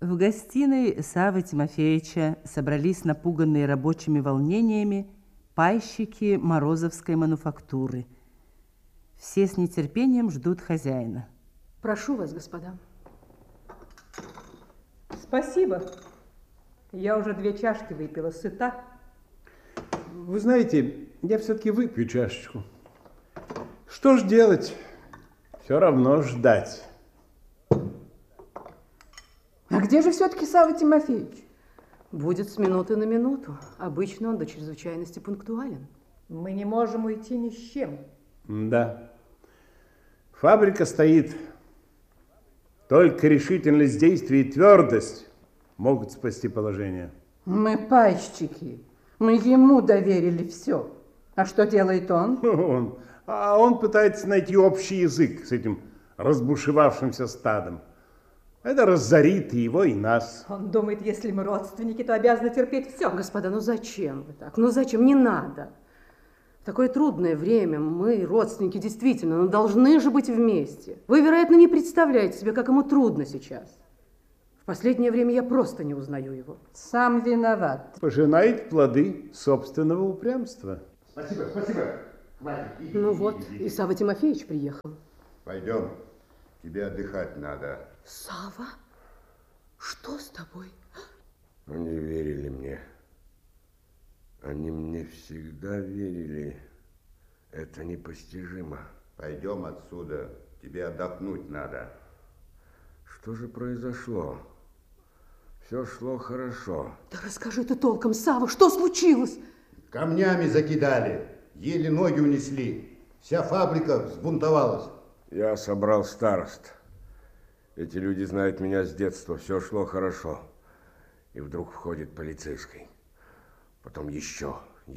В гостиной Саввы Тимофеевича собрались напуганные рабочими волнениями пайщики Морозовской мануфактуры. Все с нетерпением ждут хозяина. Прошу вас, господа. Спасибо. Я уже 2 чашки выпила, сыта. Вы знаете, я все-таки выпью чашечку. Что ж делать? Все равно ждать. А где же все-таки Савва Тимофеевич? Будет с минуты на минуту. Обычно он до чрезвычайности пунктуален. Мы не можем уйти ни с чем. Да. Фабрика стоит. Только решительность действий и твердость могут спасти положение. Мы пайщики. Мы ему доверили все. А что делает он? Он пытается найти общий язык с этим разбушевавшимся стадом. Это разорит и его, и нас. Он думает, если мы родственники, то обязаны терпеть все. Господа, ну зачем вы так? Ну зачем? Не надо. В такое трудное время мы, родственники, действительно, но должны же быть вместе. Вы, вероятно, не представляете себе, как ему трудно сейчас. В последнее время я просто не узнаю его. Сам виноват. Пожинает плоды собственного упрямства. Спасибо, спасибо. Хватит. Ну вот, и Савва Тимофеевич приехал. Пойдем, тебе отдыхать надо. Савва, что с тобой? Они верили мне. Они мне всегда верили. Это непостижимо. Пойдем отсюда, тебе отдохнуть надо. Что же произошло? Все шло хорошо. Да расскажи ты толком, Савва, что случилось? Камнями закидали, еле ноги унесли. Вся фабрика взбунтовалась. Я собрал старост. Эти люди знают меня с детства. Все шло хорошо. И вдруг входит полицейский. Потом еще.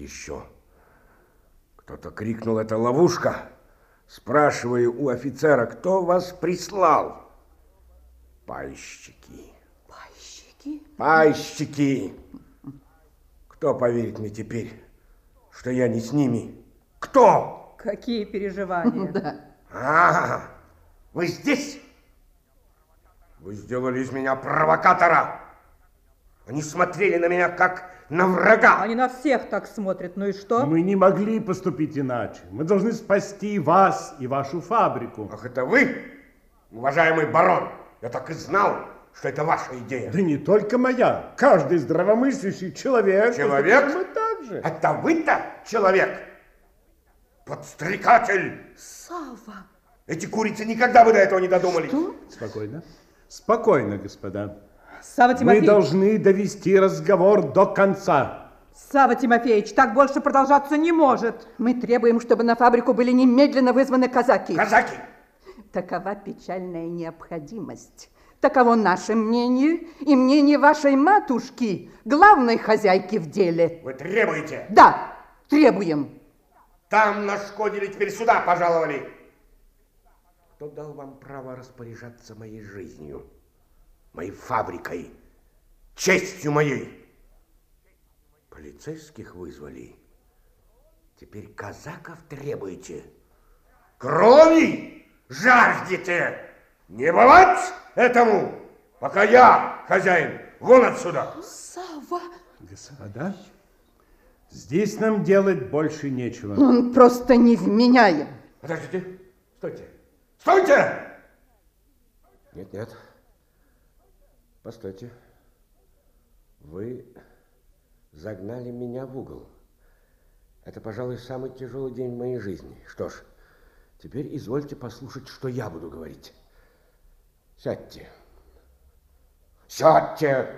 Кто-то крикнул: это ловушка. Спрашиваю у офицера: кто вас прислал? Пайщики. Пайщики? Пайщики. Кто поверит мне теперь, что я не с ними? Кто? Какие переживания? Да. Вы здесь? Вы сделали из меня провокатора. Они смотрели на меня, как на врага. Они на всех так смотрят, ну и что? Мы не могли поступить иначе. Мы должны спасти вас и вашу фабрику. Ах, это вы, уважаемый барон? Я так и знал, что это ваша идея. Да не только моя. Каждый здравомыслящий человек. Человек? Мы так же. Это вы-то человек? Подстрекатель. Савва. Эти курицы никогда бы до этого не додумались. Что? Спокойно. Спокойно, господа. Савва Мы Тимофеевич. должны довести разговор до конца. Савва Тимофеевич, так больше продолжаться не может. Мы требуем, чтобы на фабрику были немедленно вызваны казаки. Казаки! Такова печальная необходимость. Таково наше мнение и мнение вашей матушки, главной хозяйки в деле. Вы требуете? Да, требуем. Там нашкодили, теперь сюда пожаловали. Кто дал вам право распоряжаться моей жизнью, моей фабрикой, честью моей? Полицейских вызвали. Теперь казаков требуете. Крови жаждете. Не бывать этому, пока я хозяин. Вон отсюда. Савва. Господа, здесь нам делать больше нечего. Он просто невменяем. Подождите. Стойте. Стойте! Нет. Постойте. Вы загнали меня в угол. Это, пожалуй, самый тяжелый день в моей жизни. Что ж, теперь извольте послушать, что я буду говорить. Сядьте. Сядьте!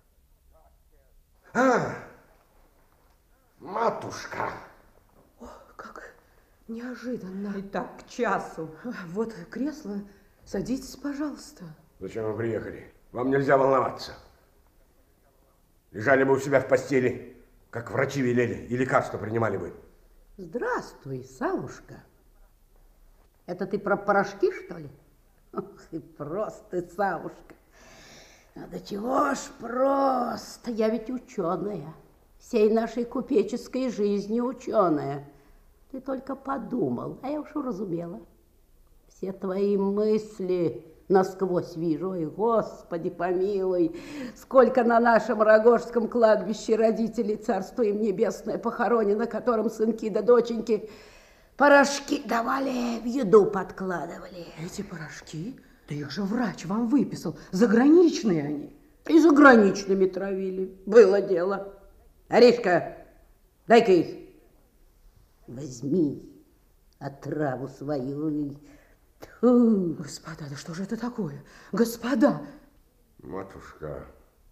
Матушка! О, как неожиданно. Итак, к часу. Вот кресло. Садитесь, пожалуйста. Зачем вы приехали? Вам нельзя волноваться. Лежали бы у себя в постели, как врачи велели, и лекарства принимали бы. Здравствуй, Савушка. Это ты про порошки, что ли? Ох, и просто, Савушка. А до чего ж просто? Я ведь ученая. Всей нашей купеческой жизни ученая. Ты только подумал, а я уж уразумела. Все твои мысли насквозь вижу. Ой, Господи помилуй, сколько на нашем Рогожском кладбище родителей, царство им небесное, похоронено, которым сынки да доченьки порошки давали, в еду подкладывали. Эти порошки? Да их же врач вам выписал. Заграничные они. И заграничными травили. Было дело. Аришка, дай-ка их. Возьми отраву свою. Тьфу. Господа, да что же это такое? Господа! Матушка,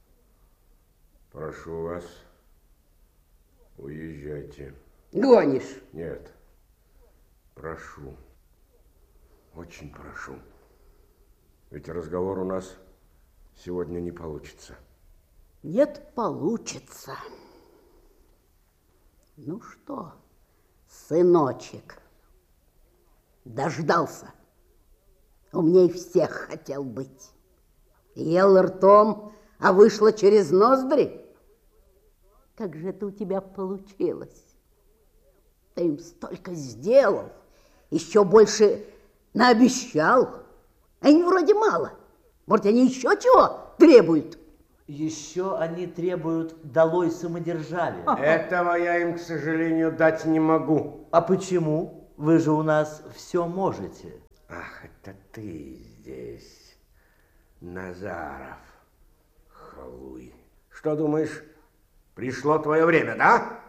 прошу вас, уезжайте. Гонишь? Нет, прошу, очень прошу. Ведь разговор у нас сегодня не получится. Нет, получится. Ну что, сыночек, дождался. Умней всех хотел быть. Ел ртом, а вышло через ноздри. Как же это у тебя получилось? Ты им столько сделал, еще больше наобещал. А им вроде мало. Может, они еще чего требуют? Еще они требуют долой самодержавия. Этого я им, к сожалению, дать не могу. А почему? Вы же у нас все можете. Ах, это ты здесь, Назаров, халуй. Что думаешь, пришло твое время, да?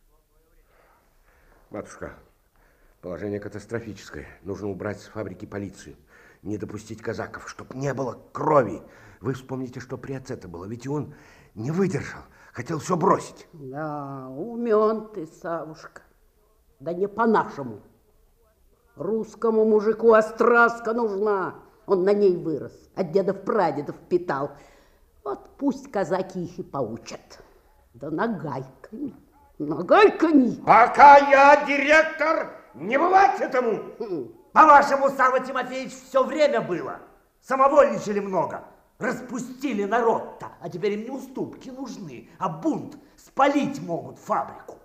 Матушка, положение катастрофическое. Нужно убрать с фабрики полицию. Не допустить казаков, чтоб не было крови. Вы вспомните, что при отце-то было, ведь и он не выдержал, хотел все бросить. Да, умен ты, Савушка. Да не по-нашему. Русскому мужику остраска нужна. Он на ней вырос, от дедов-прадедов питал. Вот пусть казаки их и поучат. Да нагайками, нагайками. Пока я директор, не бывать этому. По-вашему, Савва Тимофеевич, все время было. Самовольничали много. Распустили народ-то. А теперь им не уступки нужны, а бунт. Спалить могут фабрику.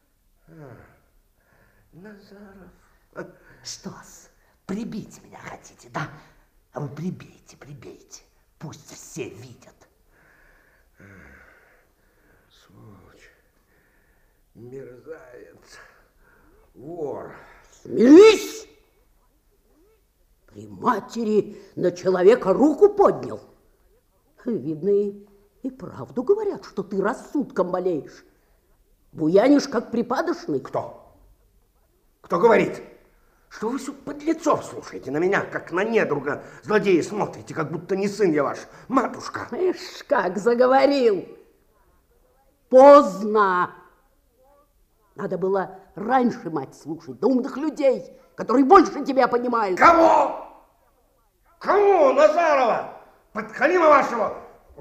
Назаров. Что-с, прибить меня хотите, да? А вы прибейте, прибейте. Пусть все видят. Сволочь, мерзавец, вор. Смирись! При матери на человека руку поднял. Видно, и правду говорят, что ты рассудком болеешь. Буянишь, как припадочный. Кто? Кто говорит? Что вы все подлецов слушаете на меня, как на недруга злодея смотрите, как будто не сын я ваш, матушка. Ишь, как заговорил. Поздно. Надо было раньше мать слушать, да умных людей, которые больше тебя понимают. Кого? Кому, Назарова? Подхалима вашего?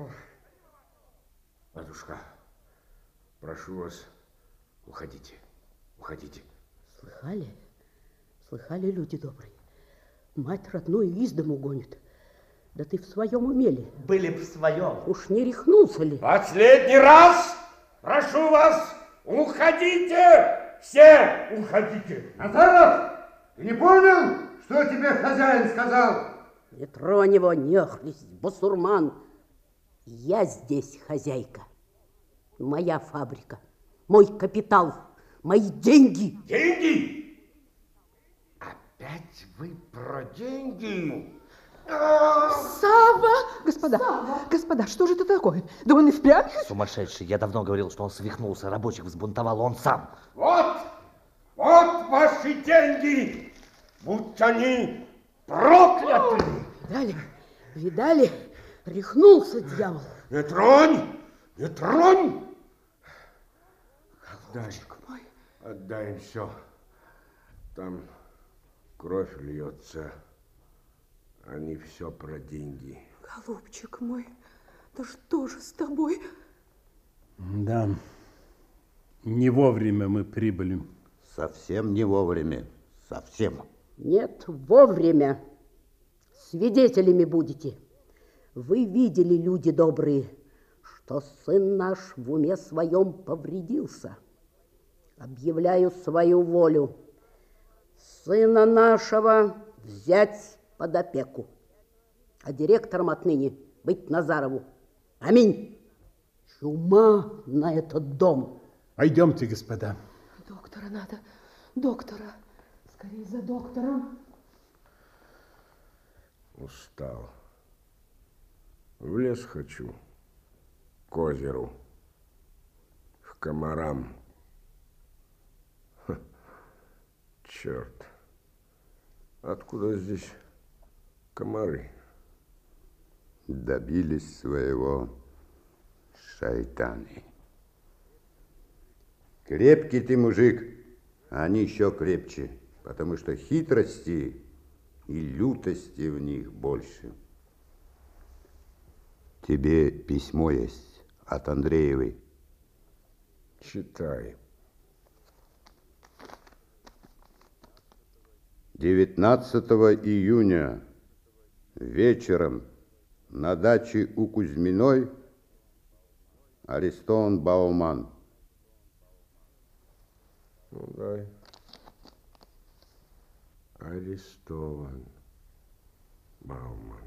Матушка, прошу вас, уходите, уходите. Слыхали? Слыхали, люди добрые? Мать родную из дому гонит. Да ты в своем уме ли? Были б в своем. Уж не рехнулся ли? Последний раз прошу вас, уходите! Все уходите! Назаров, ты не понял, что тебе хозяин сказал? Не тронь его, нехлесть, басурман. Я здесь хозяйка. Моя фабрика, мой капитал, мои деньги. Деньги? Опять вы про деньги? Савва! Господа, господа, что же это такое? Да он и впрямь? Сумасшедший. Я давно говорил, что он свихнулся, рабочих взбунтовал, он сам. Вот ваши деньги, будь они прокляты. Видали? Видали? Рехнулся дьявол. Не тронь, не тронь. Отдай им все. Там кровь льется. Они все про деньги. Голубчик мой, да что же с тобой? Да, не вовремя мы прибыли. Совсем не вовремя, совсем. Нет, вовремя. Свидетелями будете. Вы видели, люди добрые, что сын наш в уме своем повредился. Объявляю свою волю. Сына нашего взять под опеку. А директором отныне быть Назарову. Аминь. Чума на этот дом. Пойдемте, господа. Доктора надо, доктора. Скорее за доктором. Устал. В лес хочу, к озеру, к комарам. Ха, черт, откуда здесь комары? Добились своего шайтаны. Крепкий ты мужик, а они еще крепче, потому что хитрости и лютости в них больше. Тебе письмо есть от Андреевой. Читай. 19 июня вечером на даче у Кузьминой арестован Бауман. Ну, дай. Арестован Бауман.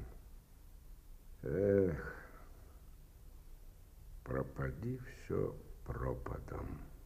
Эх, пропади все пропадом.